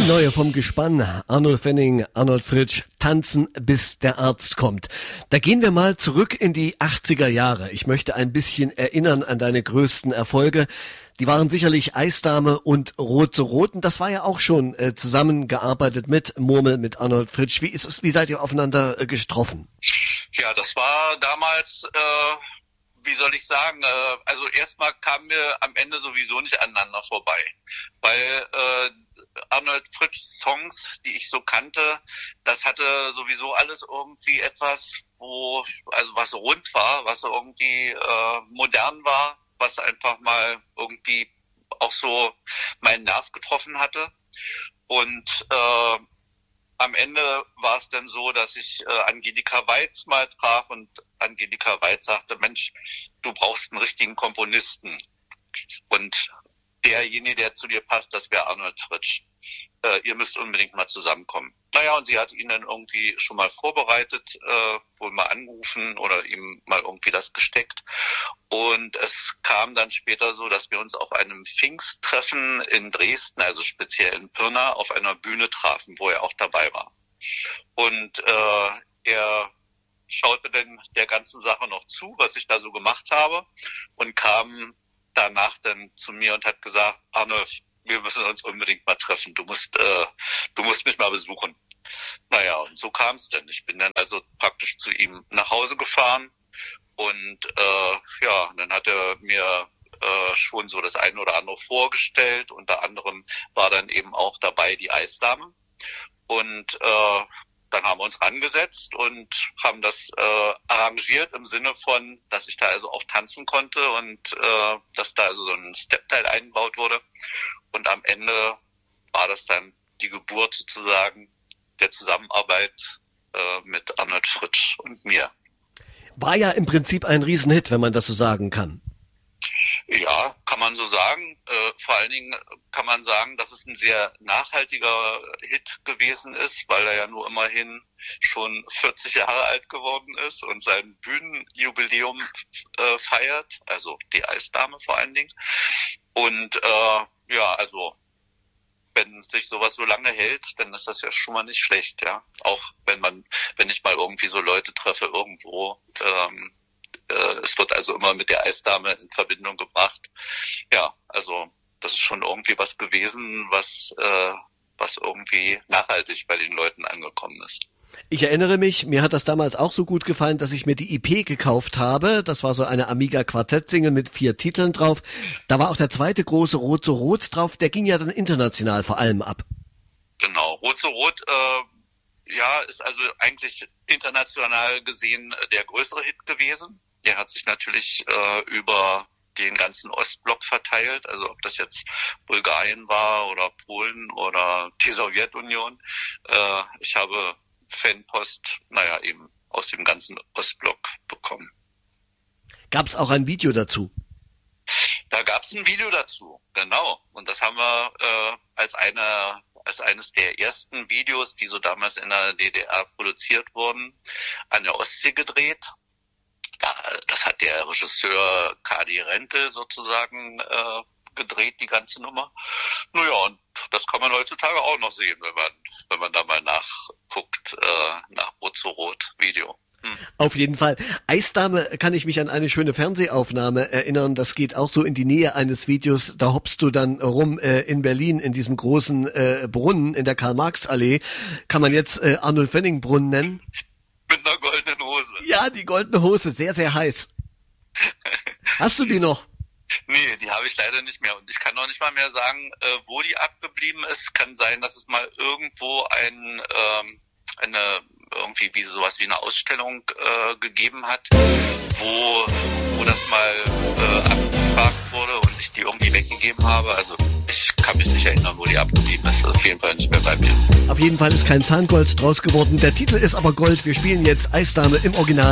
neue vom Gespann. Arnulf Wenning, Arnold Fritsch, Tanzen, bis der Arzt kommt. Da gehen wir mal zurück in die 80er Jahre. Ich möchte ein bisschen erinnern an deine größten Erfolge. Die waren sicherlich Eisdame und Rot zu Rot. Und das war ja auch schon zusammengearbeitet mit Murmel, mit Arnold Fritsch. Wie seid ihr aufeinander getroffen? Ja, das war damals, wie soll ich sagen, also erstmal kamen wir am Ende sowieso nicht aneinander vorbei. Weil Arnold Fritschs Songs, die ich so kannte, das hatte sowieso alles irgendwie etwas, was rund war, was irgendwie modern war, was einfach mal irgendwie auch so meinen Nerv getroffen hatte. Und am Ende war es dann so, dass ich Angelika Weitz mal traf und Angelika Weitz sagte, Mensch, du brauchst einen richtigen Komponisten. Und derjenige, der zu dir passt, das wäre Arnold Fritsch. Ihr müsst unbedingt mal zusammenkommen. Naja, und sie hat ihn dann irgendwie schon mal vorbereitet, wohl mal angerufen oder ihm mal irgendwie das gesteckt. Und es kam dann später so, dass wir uns auf einem Pfingsttreffen in Dresden, also speziell in Pirna, auf einer Bühne trafen, wo er auch dabei war. Und er schaute dann der ganzen Sache noch zu, was ich da so gemacht habe, und kam danach dann zu mir und hat gesagt, Arnulf, wir müssen uns unbedingt mal treffen. Du musst mich mal besuchen. Naja, und so kam es denn. Ich bin dann also praktisch zu ihm nach Hause gefahren und dann hat er mir schon so das eine oder andere vorgestellt. Unter anderem war dann eben auch dabei die Eisdame. Und dann haben wir uns rangesetzt und haben das arrangiert im Sinne von, dass ich da also auch tanzen konnte und dass da also so ein Stepteil eingebaut wurde. Und am Ende war das dann die Geburt sozusagen der Zusammenarbeit mit Arnold Fritsch und mir. War ja im Prinzip ein Riesenhit, wenn man das so sagen kann. Ja, kann man so sagen. Vor allen Dingen kann man sagen, dass es ein sehr nachhaltiger Hit gewesen ist, weil er ja nur immerhin schon 40 Jahre alt geworden ist und sein Bühnenjubiläum feiert, also die Eisdame vor allen Dingen. Und also wenn sich sowas so lange hält, dann ist das ja schon mal nicht schlecht, ja. Auch wenn ich mal irgendwie so Leute treffe irgendwo, es wird also immer mit der Eisdame in Verbindung gebracht. Ja, also das ist schon irgendwie was gewesen, was irgendwie nachhaltig bei den Leuten angekommen ist. Ich erinnere mich, mir hat das damals auch so gut gefallen, dass ich mir die EP gekauft habe. Das war so eine Amiga Quartett-Single mit 4 Titeln drauf. Da war auch der zweite große Rot zu Rot drauf. Der ging ja dann international vor allem ab. Genau, Rot zu Rot, ist also eigentlich international gesehen der größere Hit gewesen. Der hat sich natürlich über den ganzen Ostblock verteilt, also ob das jetzt Bulgarien war oder Polen oder die Sowjetunion. Ich habe Fanpost, eben aus dem ganzen Ostblock bekommen. Gab es auch ein Video dazu? Da gab es ein Video dazu, genau. Und das haben wir als eines der ersten Videos, die so damals in der DDR produziert wurden, an der Ostsee gedreht. Das hat der Regisseur Kadi Rentel sozusagen gedreht, die ganze Nummer. Naja, und das kann man heutzutage auch noch sehen, wenn man da mal nachguckt, nach Rot zu Rot Video. Auf jeden Fall. Eisdame kann ich mich an eine schöne Fernsehaufnahme erinnern. Das geht auch so in die Nähe eines Videos. Da hoppst du dann rum in Berlin in diesem großen Brunnen in der Karl-Marx-Allee. Kann man jetzt Arnulf Wenning Brunnen nennen? Mit einer goldenen Hose. Ja, die goldene Hose, sehr, sehr heiß. Hast du die noch? Nee, die habe ich leider nicht mehr. Und ich kann noch nicht mal mehr sagen, wo die abgeblieben ist. Kann sein, dass es mal irgendwo irgendwie wie sowas wie eine Ausstellung gegeben hat, wo das mal abgefragt wurde und ich die irgendwie weggegeben habe. Also ich kann mich nicht erinnern, wo die abgeblieben ist. Auf jeden Fall nicht mehr bei mir. Auf jeden Fall ist kein Zahngold draus geworden. Der Titel ist aber Gold. Wir spielen jetzt Eisdame im Original.